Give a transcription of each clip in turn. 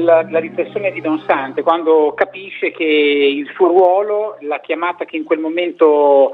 la riflessione di Don Sante quando capisce che il suo ruolo, la chiamata che in quel momento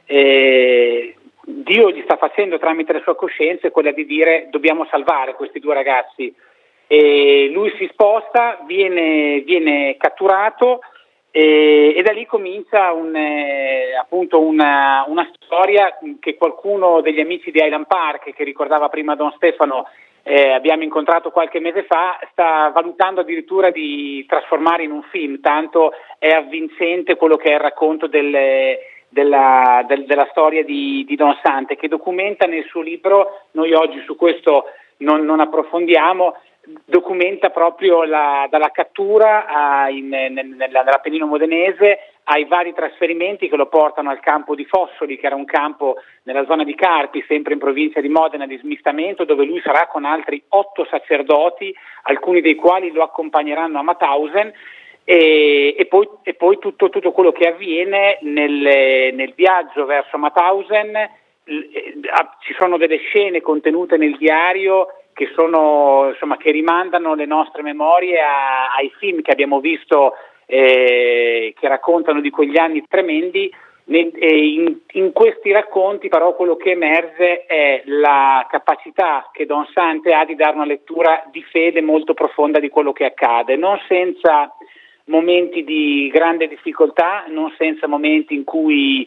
Dio gli sta facendo tramite la sua coscienza, è quella di dire: dobbiamo salvare questi due ragazzi. E lui si sposta, viene catturato, e da lì comincia appunto una storia che qualcuno degli amici di Highland Park, che ricordava prima Don Stefano, abbiamo incontrato qualche mese fa, sta valutando addirittura di trasformare in un film, tanto è avvincente quello che è il racconto della storia di Don Sante, che documenta nel suo libro. Noi oggi su questo non approfondiamo, documenta proprio dalla cattura nell'Appennino modenese ai vari trasferimenti che lo portano al campo di Fossoli, che era un campo nella zona di Carpi, sempre in provincia di Modena, di smistamento, dove lui sarà con altri 8 sacerdoti, alcuni dei quali lo accompagneranno a Mauthausen. E poi tutto quello che avviene nel viaggio verso Mauthausen. Ci sono delle scene contenute nel diario che sono, insomma, che rimandano le nostre memorie ai film che abbiamo visto, che raccontano di quegli anni tremendi. In questi racconti però quello che emerge è la capacità che Don Sante ha di dare una lettura di fede molto profonda di quello che accade, non senza momenti di grande difficoltà, non senza momenti in cui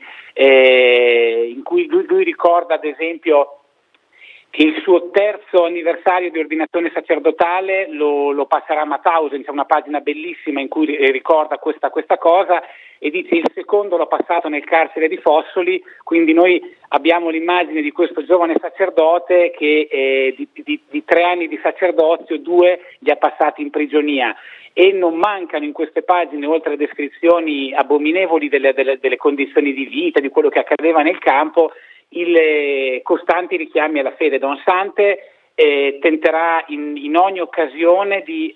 lui ricorda, ad esempio, che il suo 3° anniversario di ordinazione sacerdotale lo passerà a Mauthausen. C'è una pagina bellissima in cui ricorda questa cosa, e dice: il 2° l'ho passato nel carcere di Fossoli. Quindi noi abbiamo l'immagine di questo giovane sacerdote che di 3 anni di sacerdozio 2 li ha passati in prigionia, e non mancano in queste pagine, oltre a descrizioni abominevoli delle condizioni di vita, di quello che accadeva nel campo, costanti richiami alla fede. Don Sante tenterà in ogni occasione di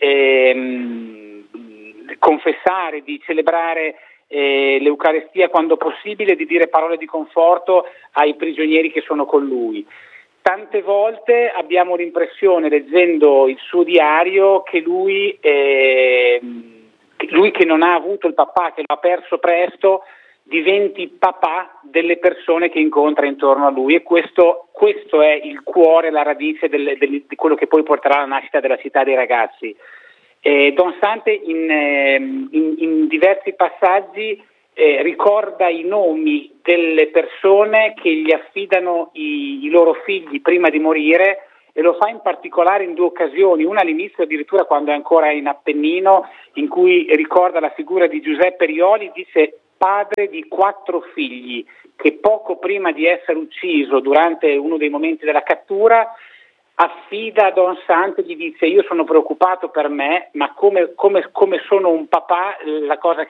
confessare, di celebrare l'Eucarestia quando possibile, di dire parole di conforto ai prigionieri che sono con lui. Tante volte abbiamo l'impressione, leggendo il suo diario, che lui che non ha avuto il papà, che lo ha perso presto, diventi papà delle persone che incontra intorno a lui, e questo è il cuore, la radice di quello che poi porterà alla nascita della Città dei Ragazzi. Don Sante in diversi passaggi ricorda i nomi delle persone che gli affidano i loro figli prima di morire, e lo fa in particolare in 2 occasioni, una all'inizio addirittura quando è ancora in Appennino, in cui ricorda la figura di Giuseppe Rioli, dice: padre di 4 figli, che poco prima di essere ucciso durante uno dei momenti della cattura affida a Don Sante, gli dice: io sono preoccupato per me, ma come sono un papà, la cosa che